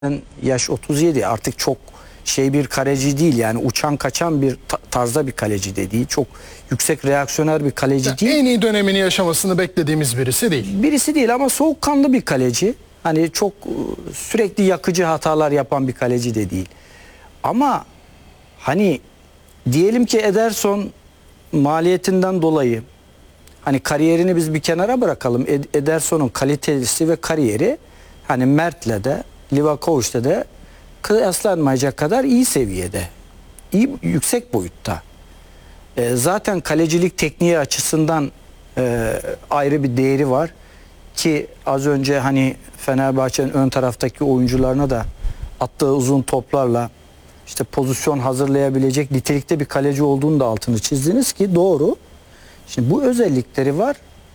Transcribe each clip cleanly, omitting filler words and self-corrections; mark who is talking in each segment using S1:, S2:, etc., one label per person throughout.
S1: Yaş 37, artık çok bir kaleci değil, yani uçan kaçan bir tarzda bir kaleci de değil, çok yüksek reaksiyoner bir kaleci değil.
S2: En iyi dönemini yaşamasını beklediğimiz birisi değil.
S1: Birisi değil ama soğukkanlı bir kaleci. Hani çok sürekli yakıcı hatalar yapan bir kaleci de değil. Ama hani diyelim ki Ederson maliyetinden dolayı, hani kariyerini biz bir kenara bırakalım. Ederson'un kalitesi ve kariyeri hani Mert'le de Livakovic'le de kıyaslanmayacak kadar iyi seviyede. Yüksek boyutta. Zaten kalecilik tekniği açısından ayrı bir değeri var ki az önce hani Fenerbahçe'nin ön taraftaki oyuncularına da attığı uzun toplarla işte pozisyon hazırlayabilecek nitelikte bir kaleci olduğunu da altını çizdiniz ki doğru. Şimdi bu özellikleri var.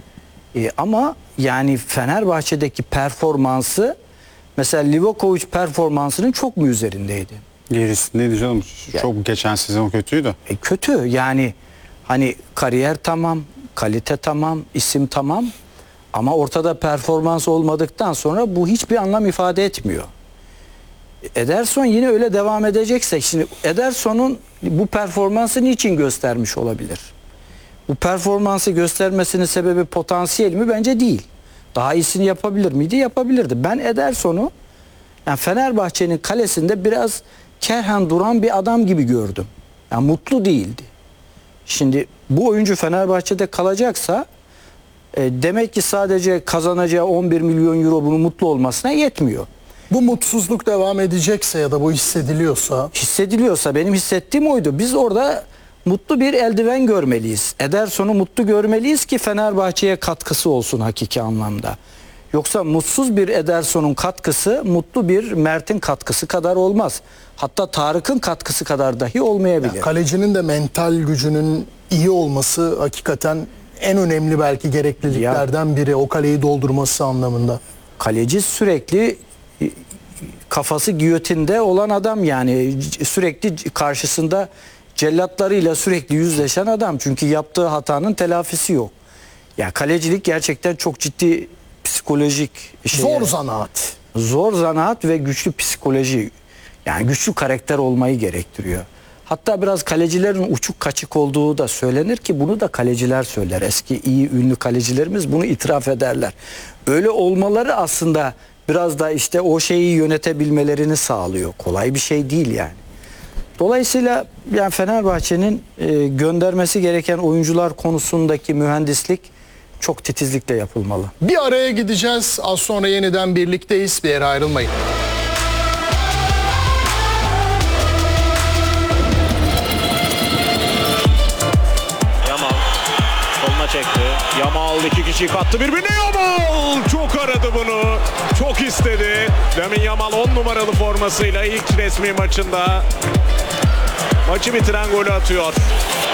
S1: Ama yani Fenerbahçe'deki performansı, mesela Livakovic performansının çok mu üzerindeydi?
S3: Gerisindeydi canım. Çok geçen sezon kötüydü.
S1: Kötü yani, hani kariyer tamam, kalite tamam, isim tamam ama ortada performans olmadıktan sonra bu hiçbir anlam ifade etmiyor. Ederson yine öyle devam edecekse, şimdi Ederson'un bu performansı niçin göstermiş olabilir? Bu performansı göstermesinin sebebi potansiyel mi? Bence değil. Daha iyisini yapabilir miydi? Yapabilirdi. Ben Ederson'u yani Fenerbahçe'nin kalesinde biraz kerhen duran bir adam gibi gördüm. Yani mutlu değildi. Şimdi bu oyuncu Fenerbahçe'de kalacaksa demek ki sadece kazanacağı 11 milyon euro bunun mutlu olmasına yetmiyor.
S2: Bu mutsuzluk devam edecekse ya da bu hissediliyorsa,
S1: benim hissettiğim oydu. Biz orada mutlu bir eldiven görmeliyiz. Ederson'u mutlu görmeliyiz ki Fenerbahçe'ye katkısı olsun hakiki anlamda. Yoksa mutsuz bir Ederson'un katkısı mutlu bir Mert'in katkısı kadar olmaz. Hatta Tarık'ın katkısı kadar dahi olmayabilir.
S2: yani kalecinin de mental gücünün iyi olması hakikaten en önemli belki gerekliliklerden biri, o kaleyi doldurması anlamında.
S1: Kaleci sürekli kafası giyotinde olan adam, yani sürekli karşısında cellatlarıyla sürekli yüzleşen adam. Çünkü yaptığı hatanın telafisi yok. Ya kalecilik gerçekten çok ciddi psikolojik
S2: Zor zanaat.
S1: Zor zanaat ve güçlü psikoloji. Yani güçlü karakter olmayı gerektiriyor. Hatta biraz kalecilerin uçuk kaçık olduğu da söylenir ki bunu da kaleciler söyler. Eski iyi ünlü kalecilerimiz bunu itiraf ederler. Öyle olmaları aslında biraz da işte o şeyi yönetebilmelerini sağlıyor. Kolay bir şey değil yani. Dolayısıyla yani Fenerbahçe'nin göndermesi gereken oyuncular konusundaki mühendislik çok titizlikle yapılmalı.
S2: Bir araya gideceğiz. Az sonra yeniden birlikteyiz. Bir yere ayrılmayın.
S4: Yamal soluna çekti. Yamal iki kişiyi kattı birbirine. Yamal çok aradı bunu. Çok istedi. Lamine Yamal 10 numaralı formasıyla ilk resmi maçında maçı bitiren golü atıyor.